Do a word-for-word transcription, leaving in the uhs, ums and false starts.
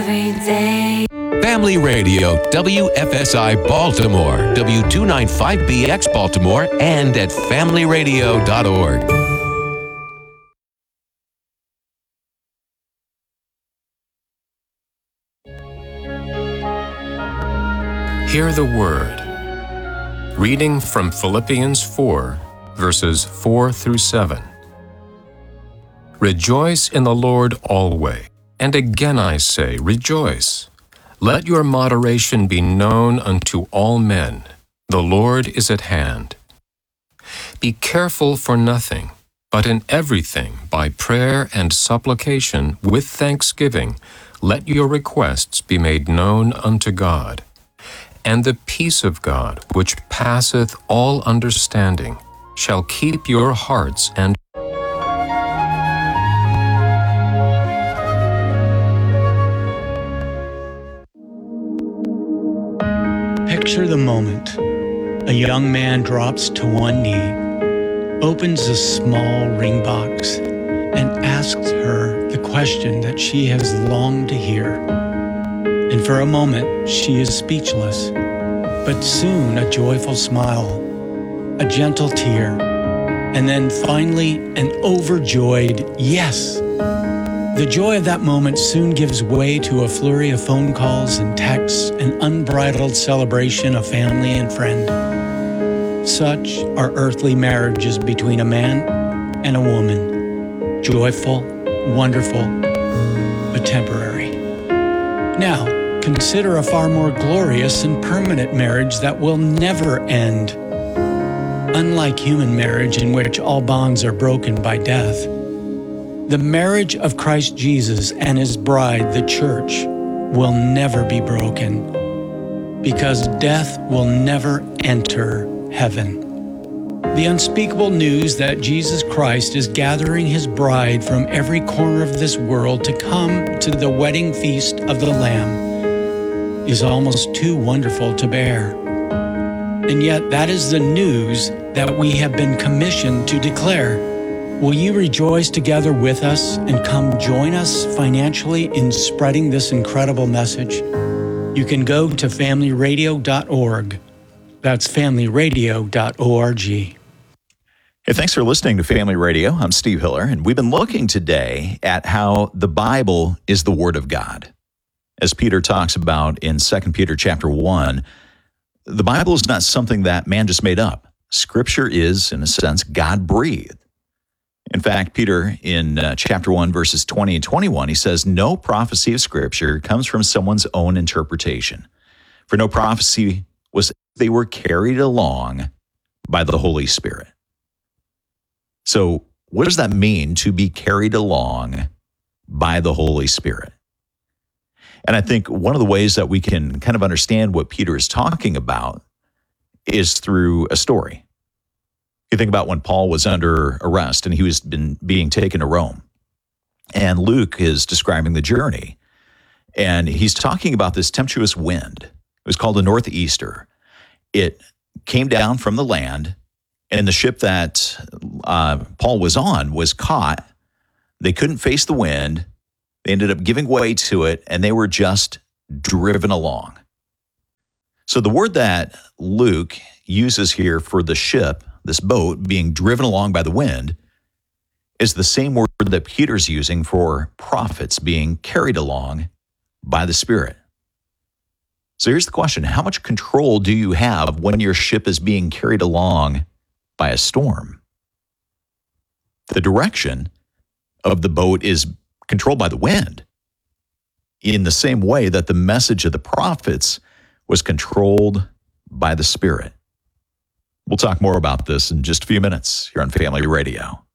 every day. Family Radio, W F S I Baltimore, W two ninety-five B X Baltimore, and at family radio dot org. Hear the Word. Reading from Philippians four, verses four through seven. Rejoice in the Lord always, and again I say, rejoice. Let your moderation be known unto all men. The Lord is at hand. Be careful for nothing, but in everything, by prayer and supplication, with thanksgiving, let your requests be made known unto God. And the peace of God, which passeth all understanding, shall keep your hearts and Picture the moment. A young man drops to one knee, opens a small ring box, and asks her the question that she has longed to hear. And for a moment, she is speechless. But soon a joyful smile, a gentle tear, and then finally an overjoyed yes. The joy of that moment soon gives way to a flurry of phone calls and texts, an unbridled celebration of family and friend. Such are earthly marriages between a man and a woman. Joyful, wonderful, but temporary. Now, consider a far more glorious and permanent marriage that will never end. Unlike human marriage, in which all bonds are broken by death, the marriage of Christ Jesus and His bride, the church, will never be broken, because death will never enter heaven. The unspeakable news that Jesus Christ is gathering His bride from every corner of this world to come to the wedding feast of the Lamb is almost too wonderful to bear. And yet that is the news that we have been commissioned to declare. Will you rejoice together with us and come join us financially in spreading this incredible message? You can go to family radio dot org. That's family radio dot org. Hey, thanks for listening to Family Radio. I'm Steve Hiller, and we've been looking today at how the Bible is the Word of God. As Peter talks about in Second Peter chapter one, the Bible is not something that man just made up. Scripture is, in a sense, God-breathed. In fact, Peter, in uh, chapter one, verses twenty and twenty-one, he says, no prophecy of Scripture comes from someone's own interpretation. For no prophecy was they were carried along by the Holy Spirit. So what does that mean, to be carried along by the Holy Spirit? And I think one of the ways that we can kind of understand what Peter is talking about is through a story. You think about when Paul was under arrest and he was been being taken to Rome. And Luke is describing the journey. And he's talking about this tempestuous wind. It was called a northeaster. It came down from the land, and the ship that uh, Paul was on was caught. They couldn't face the wind. They ended up giving way to it, and they were just driven along. So the word that Luke uses here for the ship, this boat being driven along by the wind, is the same word that Peter's using for prophets being carried along by the Spirit. So here's the question: how much control do you have when your ship is being carried along by a storm? The direction of the boat is controlled by the wind, in the same way that the message of the prophets was controlled by the Spirit. We'll talk more about this in just a few minutes here on Family Radio.